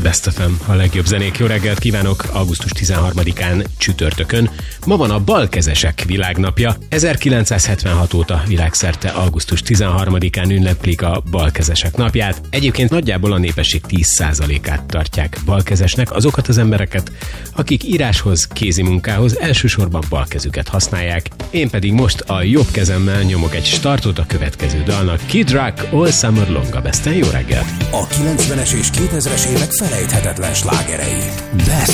Best FM, a legjobb zenék. Jó reggelt kívánok! Augusztus 13-án csütörtökön. Ma van a balkezesek világnapja. 1976 óta világszerte augusztus 13-án ünneplik a balkezesek napját. Egyébként nagyjából a népesség 10%-át tartják balkezesnek, azokat az embereket, akik íráshoz, kézi munkához elsősorban balkezüket használják. Én pedig most a jobb kezemmel nyomok egy startot a következő dalnak. Kid Rock, All Summer Long a Besten. Jó reggelt! A 90-es és 2000-es évek felejthetetlen slágerei. Best